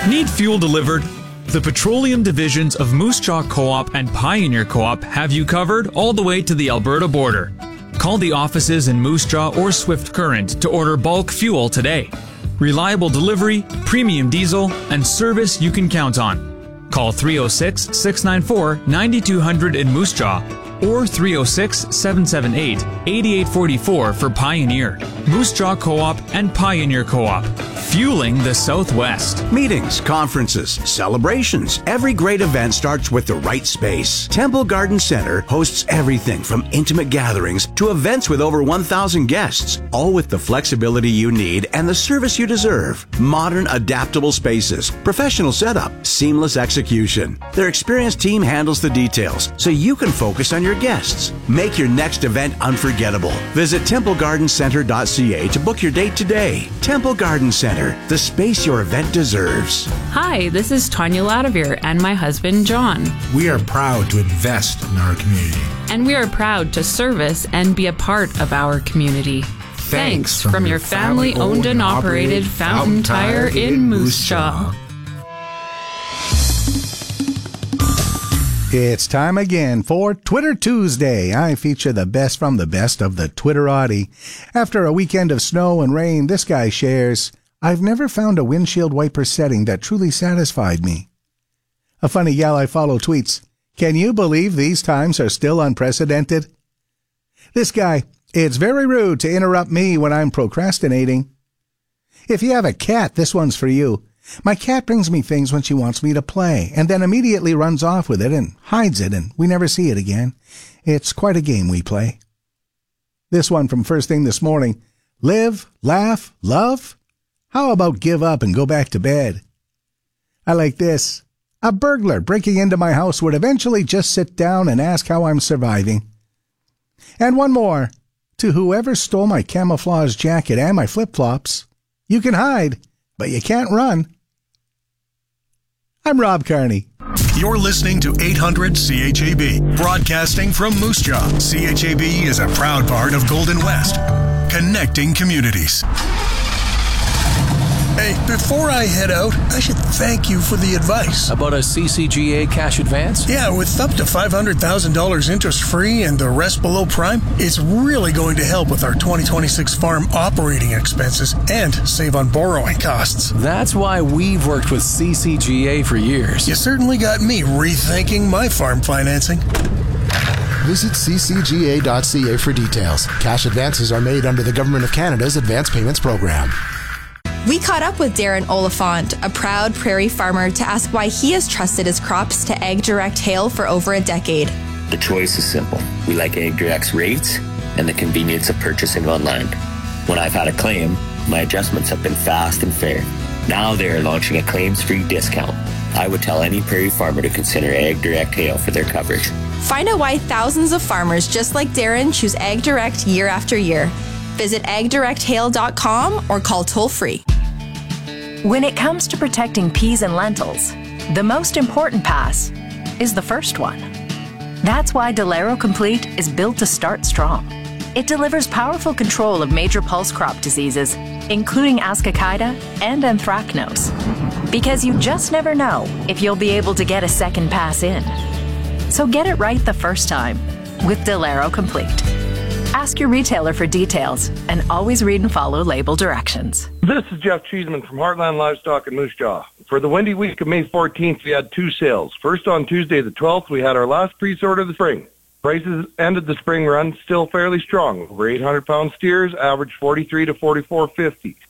Need fuel delivered? The petroleum divisions of Moose Jaw Co-op and Pioneer Co-op have you covered all the way to the Alberta border. Call the offices in Moose Jaw or Swift Current to order bulk fuel today. Reliable delivery, premium diesel, and service you can count on. Call 306-694-9200 in Moose Jaw or 306-778-8844 for Pioneer. Moose Jaw Co-op and Pioneer Co-op. Fueling the Southwest. Meetings, conferences, celebrations. Every great event starts with the right space. Temple Garden Center hosts everything from intimate gatherings to events with over 1,000 guests, all with the flexibility you need and the service you deserve. Modern, adaptable spaces, professional setup, seamless execution. Their experienced team handles the details so you can focus on your guests. Make your next event unforgettable. Visit templegardencenter.ca to book your date today. Temple Garden Center, the space your event deserves. Hi, this is Tanya Ladavir and my husband, John. We are proud to invest in our community. And we are proud to service and be a part of our community. Thanks from your family-owned and operated Fountain Tire in Moose Jaw. It's time again for Twitter Tuesday. I feature the best from the best of the Twitterati. After a weekend of snow and rain, this guy shares, I've never found a windshield wiper setting that truly satisfied me. A funny gal I follow tweets, can you believe these times are still unprecedented? This guy, it's very rude to interrupt me when I'm procrastinating. If you have a cat, this one's for you. My cat brings me things when she wants me to play, and then immediately runs off with it and hides it, and we never see it again. It's quite a game we play. This one from first thing this morning. Live, laugh, love? How about give up and go back to bed? I like this. A burglar breaking into my house would eventually just sit down and ask how I'm surviving. And one more. To whoever stole my camouflage jacket and my flip-flops, you can hide, but you can't run. I'm Rob Carney. You're listening to 800 CHAB, broadcasting from Moose Jaw. CHAB is a proud part of Golden West, connecting communities. Hey, before I head out, I should thank you for the advice. About a CCGA cash advance? Yeah, with up to $500,000 interest-free and the rest below prime, it's really going to help with our 2026 farm operating expenses and save on borrowing costs. That's why we've worked with CCGA for years. You certainly got me rethinking my farm financing. Visit ccga.ca for details. Cash advances are made under the Government of Canada's Advance Payments Program. We caught up with Darren Oliphant, a proud prairie farmer, to ask why he has trusted his crops to AgDirect Hail for over a decade. The choice is simple. We like AgDirect's rates and the convenience of purchasing online. When I've had a claim, my adjustments have been fast and fair. Now they are launching a claims-free discount. I would tell any prairie farmer to consider AgDirect Hail for their coverage. Find out why thousands of farmers just like Darren choose AgDirect year after year. Visit agdirecthail.com or call toll-free. When it comes to protecting peas and lentils, the most important pass is the first one. That's why Delero Complete is built to start strong. It delivers powerful control of major pulse crop diseases, including Ascochyta and Anthracnose, because you just never know if you'll be able to get a second pass in. So get it right the first time with Delero Complete. Ask your retailer for details and always read and follow label directions. This is Jeff Cheeseman from Heartland Livestock in Moose Jaw. For the windy week of May 14th, we had two sales. First, on Tuesday the 12th, we had our last pre-sort of the spring. Prices ended the spring run still fairly strong. Over 800-pound steers averaged $43 to $44.50.